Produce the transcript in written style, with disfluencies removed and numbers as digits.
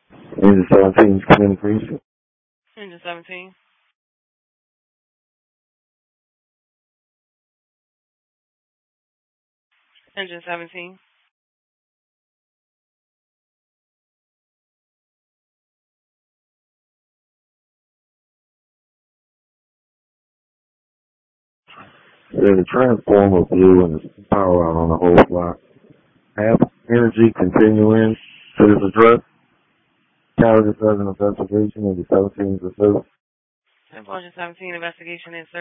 Engine 17's communication. Engine 17. Engine 17. There's a transformer blew and there's power out on the whole block. Have energy continuing to this address. Carrier does an investigation into 17's assist. Engine 17 investigation is